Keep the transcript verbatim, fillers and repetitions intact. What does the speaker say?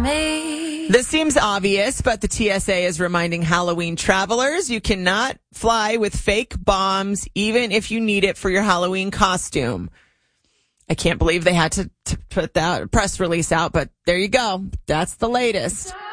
me. This seems obvious, but the T S A is reminding Halloween travelers you cannot fly with fake bombs, even if you need it for your Halloween costume. I can't believe they had to, to put that press release out, but there you go. That's the latest.